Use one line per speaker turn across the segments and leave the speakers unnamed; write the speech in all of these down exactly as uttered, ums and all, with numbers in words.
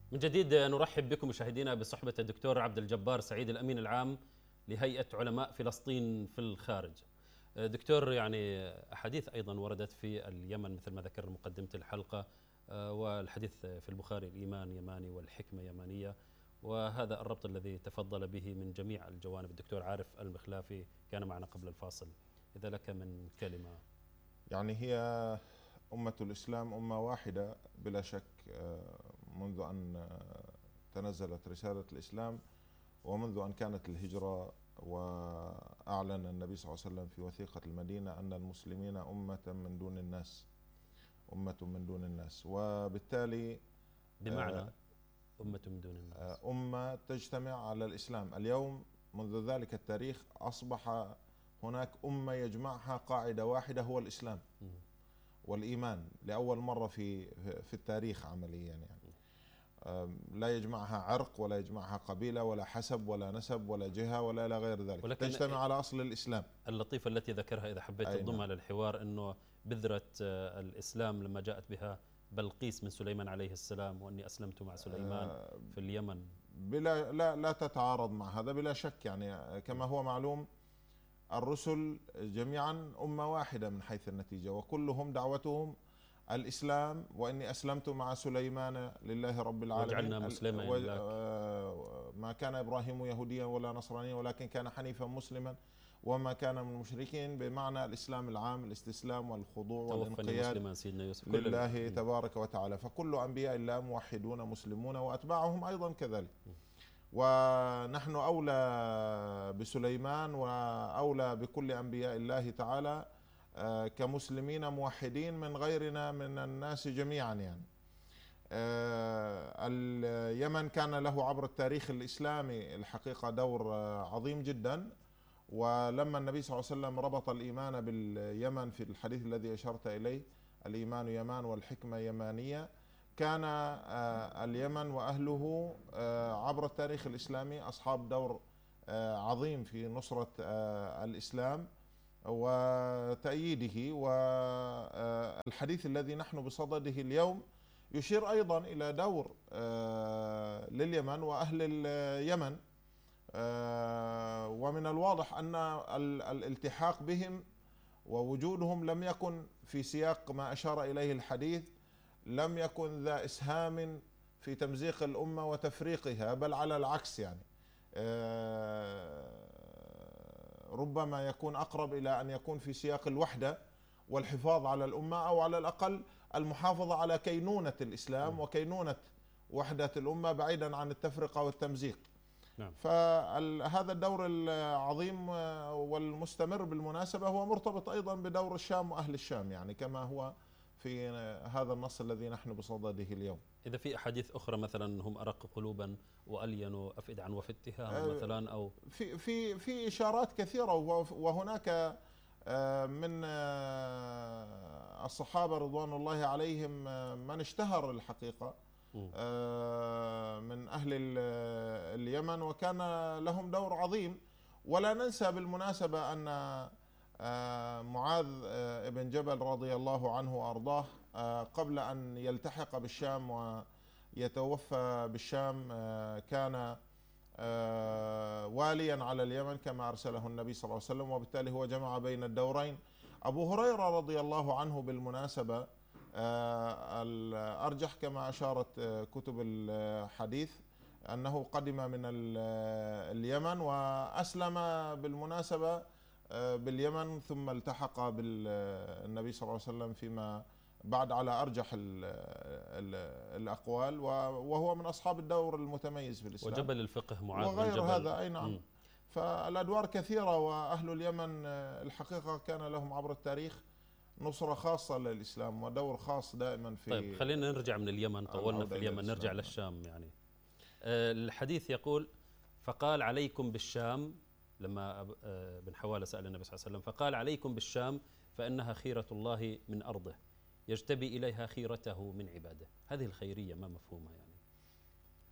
من جديد نرحب بكم مشاهدينا بصحبة الدكتور عبد الجبار سعيد الأمين العام لهيئة علماء فلسطين في الخارج. دكتور، يعني أحاديث أيضا وردت في اليمن مثل ما ذكر مقدمة الحلقة، والحديث في البخاري الإيمان يماني والحكمة يمانية، وهذا الربط الذي تفضل به من جميع الجوانب. الدكتور عارف المخلافي كان معنا قبل الفاصل، إذا لك من كلمة.
يعني هي أمة الإسلام أمة واحدة بلا شك، منذ أن تنزلت رسالة الإسلام ومنذ أن كانت الهجرة، وأعلن النبي صلى الله عليه وسلم في وثيقة المدينة أن المسلمين أمة من دون الناس، أمة من دون الناس، وبالتالي
بمعنى أمة من دون الناس،
أمة تجتمع على الإسلام. اليوم منذ ذلك التاريخ أصبح هناك أمة يجمعها قاعدة واحدة، هو الإسلام والإيمان، لأول مرة في في التاريخ عمليا. يعني لا يجمعها عرق ولا يجمعها قبيلة ولا حسب ولا نسب ولا جهة ولا إلى غير ذلك، تجتمع على أصل الإسلام.
اللطيفة التي ذكرها إذا حبيت تضمها للحوار، أنه بذرة الإسلام لما جاءت بها بلقيس من سليمان عليه السلام، وأني أسلمت مع سليمان في اليمن،
بلا لا لا تتعارض مع هذا بلا شك. يعني كما هو معلوم الرسل جميعا أمة واحدة من حيث النتيجة، وكلهم دعوتهم الإسلام، وإني أسلمت مع سليمان لله رب العالمين
وجعلنا مسلمين لك،
ما كان إبراهيم يهوديا ولا نصرانيا ولكن كان حنيفا مسلما وما كان من المشركين، بمعنى الإسلام العام، الاستسلام والخضوع والانقياد لله تبارك وتعالى. فكل أنبياء الله موحدون مسلمون وأتباعهم أيضا كذلك، ونحن أولى بسليمان وأولى بكل أنبياء الله تعالى كمسلمين موحدين من غيرنا من الناس جميعا. يعني اليمن كان له عبر التاريخ الإسلامي الحقيقة دور عظيم جدا، ولما النبي صلى الله عليه وسلم ربط الإيمان باليمن في الحديث الذي أشرت إليه، الإيمان يمان والحكمة يمانية، كان اليمن وأهله عبر التاريخ الإسلامي أصحاب دور عظيم في نصرة الإسلام وتأييده. والحديث الذي نحن بصدده اليوم يشير أيضا إلى دور لليمن وأهل اليمن، ومن الواضح أن الالتحاق بهم ووجودهم لم يكن في سياق ما أشار إليه الحديث، لم يكن ذا إسهام في تمزيق الأمة وتفريقها، بل على العكس. يعني ربما يكون أقرب إلى أن يكون في سياق الوحدة والحفاظ على الأمة، أو على الأقل المحافظة على كينونة الإسلام وكينونة وحدة الأمة بعيدا عن التفرقة والتمزيق. نعم. فهذا الدور العظيم والمستمر بالمناسبة هو مرتبط أيضا بدور الشام وأهل الشام، يعني كما هو في هذا النص الذي نحن بصدده اليوم.
إذا في أحاديث أخرى مثلا هم أرق قلوبا وألينوا أفئدة عن وفتها مثلا، أو
في في في إشارات كثيرة، وهناك من الصحابة رضوان الله عليهم من اشتهر الحقيقة من أهل اليمن وكان لهم دور عظيم. ولا ننسى بالمناسبة أن معاذ بن جبل رضي الله عنه وأرضاه قبل أن يلتحق بالشام ويتوفى بالشام كان واليا على اليمن كما أرسله النبي صلى الله عليه وسلم، وبالتالي هو جمع بين الدورين. أبو هريرة رضي الله عنه بالمناسبة الأرجح كما أشارت كتب الحديث أنه قدم من اليمن وأسلم بالمناسبة باليمن، ثم التحق بالنبي صلى الله عليه وسلم فيما بعد على أرجح الأقوال، وهو من أصحاب الدور المتميز في الإسلام
وجبل الفقه معاذ
وغير
بن جبل.
هذا. أي نعم. فالأدوار كثيرة، وأهل اليمن الحقيقة كان لهم عبر التاريخ نصرة خاصة للإسلام ودور خاص دائما في.
طيب خلينا نرجع من اليمن، طولنا في اليمن، نرجع للشام. يعني الحديث يقول فقال عليكم بالشام، لما بن حوالة سأل النبي صلى الله عليه وسلم فقال عليكم بالشام فإنها خيرة الله من أرضه يجتبي إليها خيرته من عباده. هذه الخيرية ما مفهومها؟ يعني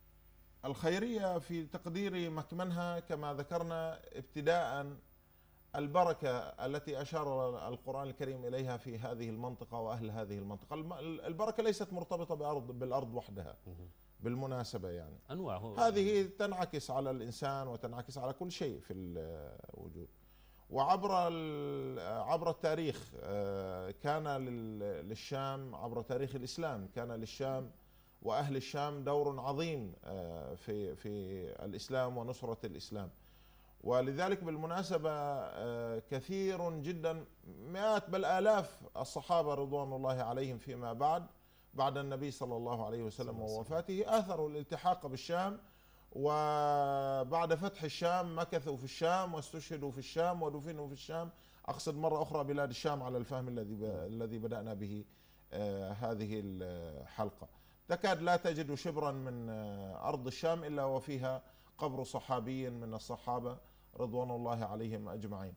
الخيرية في تقديري مكمنها كما ذكرنا ابتداء البركة التي أشار القرآن الكريم إليها في هذه المنطقة وأهل هذه المنطقة، البركة ليست مرتبطة بأرض بالأرض وحدها بالمناسبة، يعني
أنواع
هذه تنعكس على الإنسان وتنعكس على كل شيء في الوجود. وعبر عبر التاريخ كان للشام، عبر تاريخ الإسلام كان للشام وأهل الشام دور عظيم في في الإسلام ونصرة الإسلام. ولذلك بالمناسبة كثير جدا، مئات بل آلاف الصحابة رضوان الله عليهم فيما بعد بعد النبي صلى الله عليه وسلم ووفاته آثروا الالتحاق بالشام، وبعد فتح الشام مكثوا في الشام واستشهدوا في الشام ودفنوا في الشام. أقصد مرة أخرى بلاد الشام على الفهم الذي الذي بدأنا به هذه الحلقة. تكاد لا تجد شبرا من أرض الشام إلا وفيها قبر صحابي من الصحابة رضوان الله عليهم أجمعين.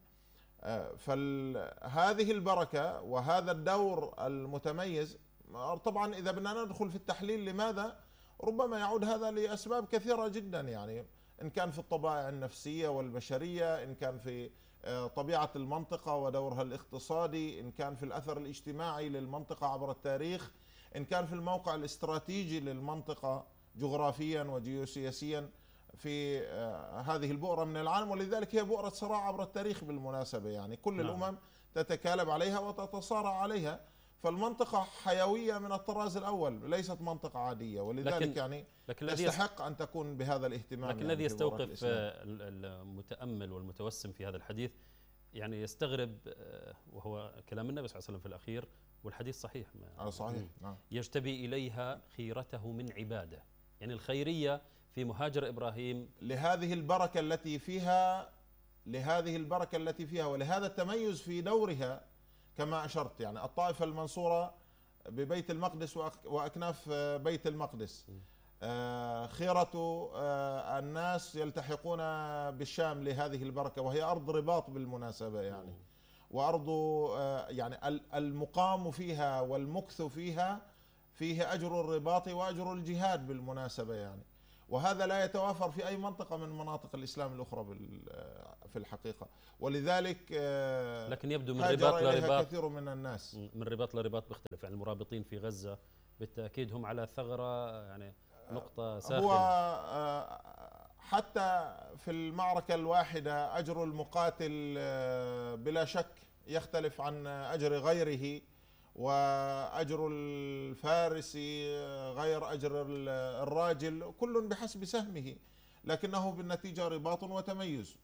فهذه البركة وهذا الدور المتميز، طبعا إذا بدنا ندخل في التحليل لماذا، ربما يعود هذا لأسباب كثيرة جدا، يعني إن كان في الطبائع النفسية والبشرية، إن كان في طبيعة المنطقة ودورها الاقتصادي، إن كان في الأثر الاجتماعي للمنطقة عبر التاريخ، إن كان في الموقع الاستراتيجي للمنطقة جغرافيا وجيوسياسيا في هذه البؤرة من العالم. ولذلك هي بؤرة صراع عبر التاريخ بالمناسبة، يعني كل نعم. الأمم تتكالب عليها وتتصارع عليها، فالمنطقة حيوية من الطراز الأول، ليست منطقة عادية، ولذلك لكن يعني لكن تستحق أن تكون بهذا الاهتمام.
لكن الذي يعني يستوقف المتأمل والمتوسم في هذا الحديث يعني يستغرب، وهو كلام النبي صلى الله عليه وسلم في الأخير، والحديث صحيح
آه صحيح نعم.
يجتبي إليها خيرته من عباده، يعني الخيرية في مهاجر إبراهيم
لهذه البركة التي فيها لهذه البركة التي فيها ولهذا التميز في دورها كما أشرت. يعني الطائفة المنصورة ببيت المقدس وأكناف بيت المقدس، خيرة الناس يلتحقون بالشام لهذه البركة، وهي أرض رباط بالمناسبة، يعني وأرض يعني المقام فيها والمكث فيها فيه أجر الرباط وأجر الجهاد بالمناسبة، يعني وهذا لا يتوافر في أي منطقة من مناطق الإسلام الأخرى في الحقيقة. ولذلك
لكن يبدو من رباط لرباط
كثير من الناس
من رباط لرباط بيختلف، يعني المرابطين في غزة بالتأكيد هم على ثغرة، يعني نقطة ساخنة.
هو حتى في المعركة الواحدة أجر المقاتل بلا شك يختلف عن أجر غيره، وأجر الفارسي غير أجر الراجل، كل بحسب سهمه، لكنه بالنتيجة رباط وتميز.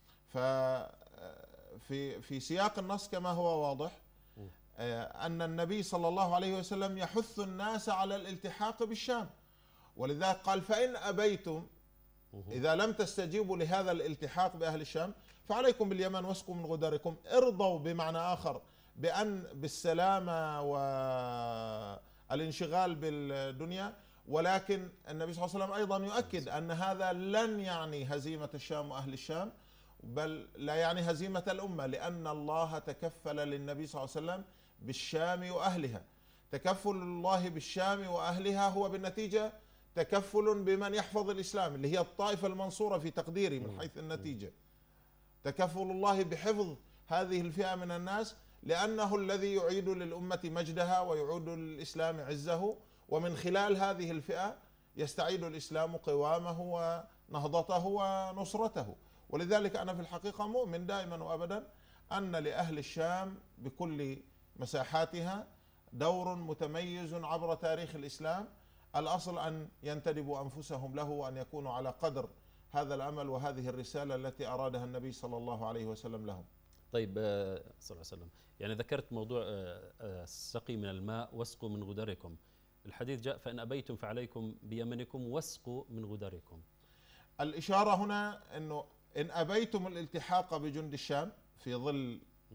ففي في سياق النص كما هو واضح أن النبي صلى الله عليه وسلم يحث الناس على الالتحاق بالشام، ولذلك قال: فإن أبيتم، إذا لم تستجيبوا لهذا الالتحاق بأهل الشام فعليكم باليمن واسقوا من غدركم. ارضوا بمعنى آخر بأن بالسلامة والانشغال بالدنيا. ولكن النبي صلى الله عليه وسلم أيضا يؤكد أن هذا لن يعني هزيمة الشام وأهل الشام، بل لا يعني هزيمة الأمة، لأن الله تكفل للنبي صلى الله عليه وسلم بالشام وأهلها. تكفل الله بالشام وأهلها هو بالنتيجة تكفل بمن يحفظ الإسلام، اللي هي الطائفة المنصورة في تقديري من حيث النتيجة. تكفل الله بحفظ هذه الفئة من الناس، لأنه الذي يعيد للأمة مجدها ويعود للإسلام عزه، ومن خلال هذه الفئة يستعيد الإسلام قوامه ونهضته ونصرته. ولذلك أنا في الحقيقة مؤمن دائما وأبدا أن لأهل الشام بكل مساحاتها دور متميز عبر تاريخ الإسلام. الأصل أن ينتدبوا أنفسهم له، وأن يكونوا على قدر هذا الأمل وهذه الرسالة التي أرادها النبي صلى الله عليه وسلم لهم.
طيب صلى الله عليه وسلم، يعني ذكرت موضوع السقي من الماء واسقوا من غدركم. الحديث جاء: فإن أبيتم فعليكم بيمنكم واسقوا من غدركم.
الإشارة هنا أنه إن أبيتم الالتحاق بجند الشام في ظل،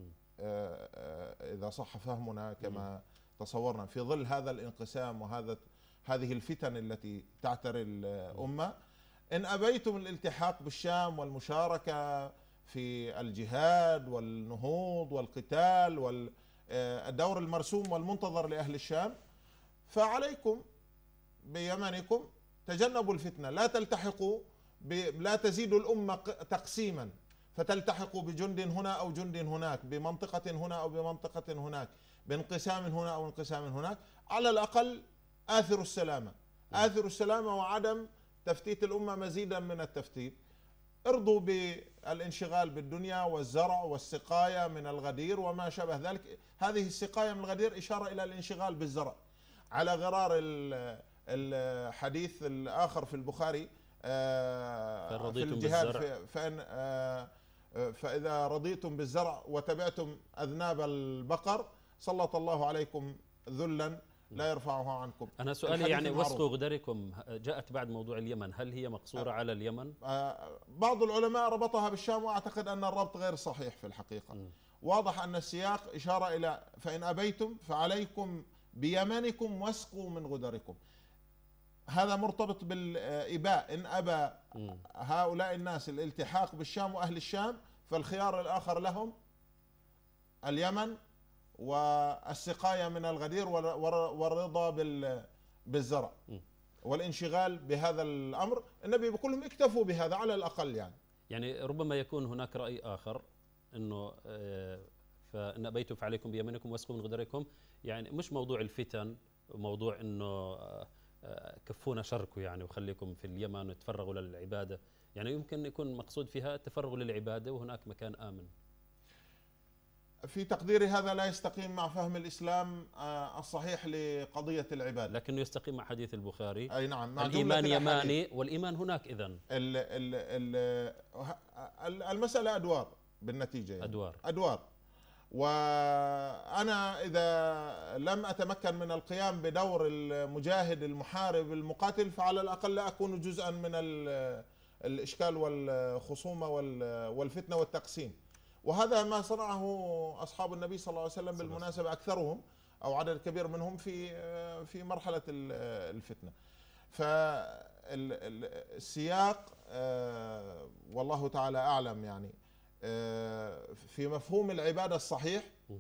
إذا صح فهمنا كما تصورنا، في ظل هذا الانقسام وهذا هذه الفتن التي تعتري الأمة، إن أبيتم الالتحاق بالشام والمشاركة في الجهاد والنهوض والقتال والدور المرسوم والمنتظر لأهل الشام، فعليكم بيمنكم. تجنبوا الفتنة، لا تلتحقوا، لا تزيدوا الأمة تقسيما، فتلتحق بجند هنا أو جند هناك، بمنطقة هنا أو بمنطقة هناك، بانقسام هنا أو انقسام هناك، على الأقل آثروا السلامة، آثروا السلامة وعدم تفتيت الأمة مزيدا من التفتيت. ارضوا بالانشغال بالدنيا والزرع والسقاية من الغدير وما شابه ذلك. هذه السقاية من الغدير إشارة إلى الانشغال بالزرع، على غرار الحديث الآخر في البخاري في الجهاد، فإن فإذا رضيتم بالزرع وتبعتم أذناب البقر سلط الله عليكم ذلا لا يرفعه عنكم.
أنا سؤالي يعني وسقوا غدركم جاءت بعد موضوع اليمن، هل هي مقصورة أه على اليمن؟
أه بعض العلماء ربطها بالشام، وأعتقد أن الربط غير صحيح في الحقيقة. م. واضح أن السياق إشارة إلى فإن أبيتم فعليكم بيمنكم واسقوا من غدركم. هذا مرتبط بالإباء، إن أبى م. هؤلاء الناس الالتحاق بالشام وأهل الشام فالخيار الآخر لهم اليمن والسقاية من الغدير والرضا بالزرع والانشغال بهذا الأمر. النبي بيقول لهم اكتفوا بهذا على الأقل. يعني
يعني ربما يكون هناك رأي آخر أنه فإن أبيتم فعليكم بيمنكم واسقوا من غدركم، يعني مش موضوع الفتن، موضوع أنه كفونا شركم يعني وخليكم في اليمن وتفرغوا للعبادة، يعني يمكن يكون مقصود فيها التفرغ للعبادة وهناك مكان آمن.
في تقديري هذا لا يستقيم مع فهم الإسلام الصحيح لقضية العبادة،
لكنه يستقيم مع حديث البخاري.
أي نعم،
مع الإيمان يماني والإيمان هناك. إذن
المسألة أدوار بالنتيجة، يعني
أدوار
أدوار وأنا إذا لم أتمكن من القيام بدور المجاهد المحارب المقاتل فعلى الأقل لا أكون جزءا من الإشكال والخصومة والفتنة والتقسيم. وهذا ما صنعه أصحاب النبي صلى الله عليه وسلم بالمناسبة، أكثرهم أو عدد كبير منهم في في مرحلة الفتنة. فالسياق والله تعالى أعلم يعني في مفهوم العبادة الصحيح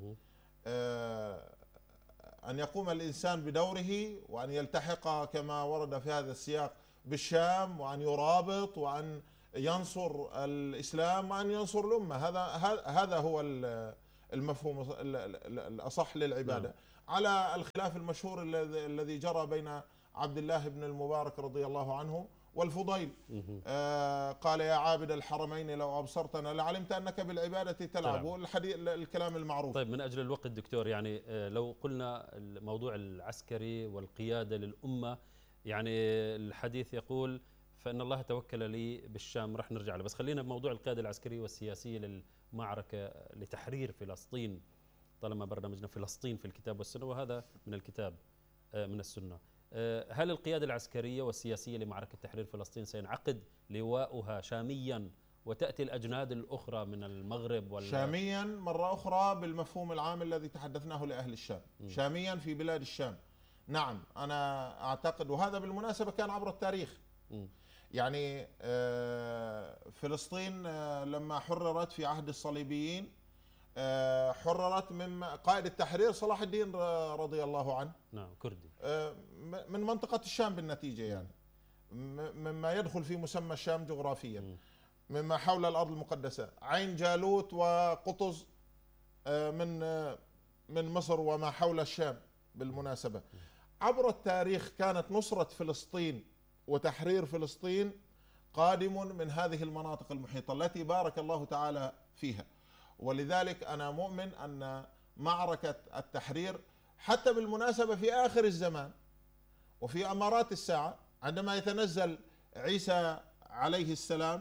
أن يقوم الإنسان بدوره وأن يلتحق كما ورد في هذا السياق بالشام، وأن يرابط وأن ينصر الإسلام وأن ينصر الأمة. هذا هذا هو المفهوم الأصح للعبادة. نعم. على الخلاف المشهور الذي جرى بين عبد الله بن المبارك رضي الله عنه والفضيل، آه قال يا عابد الحرمين لو أبصرتنا لعلمت أنك بالعبادة تلعب، الحديث الكلام المعروف.
طيب من أجل الوقت دكتور، يعني لو قلنا الموضوع العسكري والقيادة للأمة، يعني الحديث يقول فإن الله توكل لي بالشام، رح نرجع له، بس خلينا بموضوع القيادة العسكرية والسياسية للمعركة لتحرير فلسطين، طالما برنامجنا فلسطين في الكتاب والسنة وهذا من الكتاب من السنة. هل القيادة العسكرية والسياسية لمعركة تحرير فلسطين سينعقد لواؤها شاميا وتأتي الأجناد الأخرى من المغرب وال...
شاميا مرة أخرى بالمفهوم العام الذي تحدثناه لأهل الشام، م. شاميا في بلاد الشام. نعم أنا أعتقد، وهذا بالمناسبة كان عبر التاريخ. م. يعني فلسطين لما حررت في عهد الصليبيين حررت من قائد التحرير صلاح الدين رضي الله عنه،
نعم كردي،
من منطقة الشام بالنتيجة، يعني مما يدخل في مسمى الشام جغرافيا، مما حول الأرض المقدسة، عين جالوت وقطز من من مصر وما حول الشام بالمناسبة. عبر التاريخ كانت نصرة فلسطين وتحرير فلسطين قادم من هذه المناطق المحيطة التي بارك الله تعالى فيها. ولذلك أنا مؤمن أن معركة التحرير حتى بالمناسبة في آخر الزمان وفي أمارات الساعة عندما يتنزل عيسى عليه السلام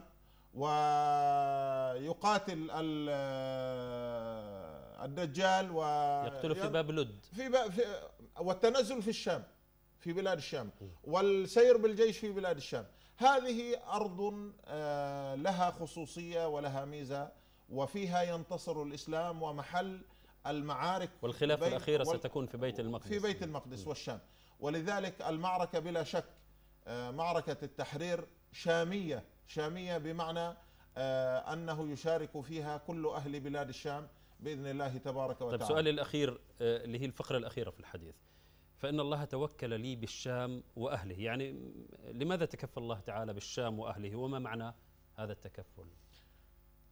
ويقاتل الدجال
ويقتل في باب لد
في باب في والتنزل في الشام في بلاد الشام والسير بالجيش في بلاد الشام، هذه أرض لها خصوصية ولها ميزة وفيها ينتصر الإسلام، ومحل المعارك
والخلافة الأخيرة ستكون في بيت المقدس
في بيت المقدس والشام. ولذلك المعركة بلا شك معركة التحرير شامية، شامية بمعنى أنه يشارك فيها كل أهل بلاد الشام بإذن الله تبارك وتعالى.
طيب سؤالي الأخير اللي هي الفقرة الأخيرة في الحديث، فإن الله توكل لي بالشام وأهله، يعني لماذا تكفل الله تعالى بالشام وأهله وما معنى هذا التكفل؟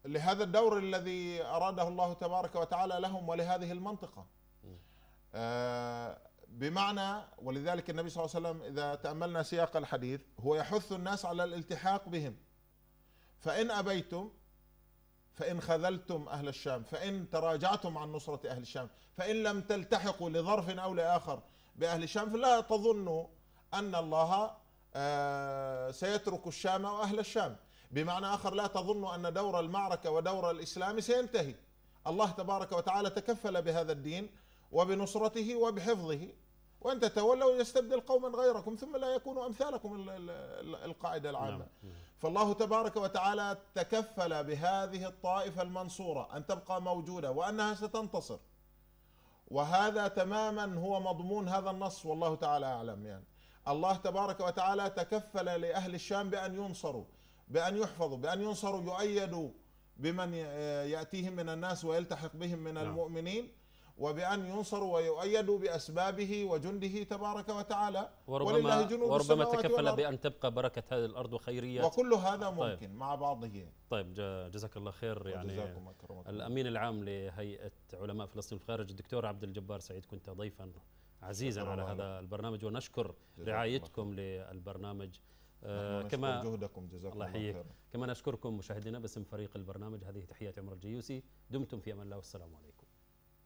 لهذا الدور الذي أراده الله تبارك وتعالى لهم ولهذه المنطقة. آه بمعنى، ولذلك النبي صلى الله عليه وسلم إذا تأملنا سياق الحديث هو يحث الناس على الالتحاق بهم، فإن أبيتم، فإن خذلتم أهل الشام، فإن تراجعتم عن نصرة أهل الشام، فإن لم تلتحقوا لظرف أو لآخر بأهل الشام، فلا تظنوا أن الله سيترك الشام وأهل الشام. بمعنى آخر، لا تظنوا أن دور المعركة ودور الإسلام سينتهي. الله تبارك وتعالى تكفل بهذا الدين وبنصرته وبحفظه، وأن تتولوا يستبدل قوما غيركم ثم لا يكونوا أمثالكم، القاعدة العامة. فالله تبارك وتعالى تكفل بهذه الطائفة المنصورة أن تبقى موجودة وأنها ستنتصر، وهذا تماما هو مضمون هذا النص، والله تعالى أعلم. يعني الله تبارك وتعالى تكفل لأهل الشام بأن ينصروا، بأن يحفظوا، بأن ينصروا يؤيدوا بمن يأتيهم من الناس ويلتحق بهم من المؤمنين، وبأن ينصروا ويؤيدوا بأسبابه وجنده تبارك وتعالى.
ولله جنود وربما تكفل بأن تبقى بركة هذه الأرض وخيريات،
وكل هذا ممكن طيب. مع بعضه.
طيب جزاك الله خير. يعني الأمين العام لهيئة علماء فلسطين في الخارج الدكتور عبد الجبار سعيد، كنت ضيفا عزيزا على هذا البرنامج، ونشكر رعايتكم للبرنامج.
آه كما جهدكم، جزاكم الله خير.
كما نشكركم مشاهدينا باسم فريق البرنامج. هذه تحيات عمر الجيوسي، دمتم في أمان الله والسلام عليكم.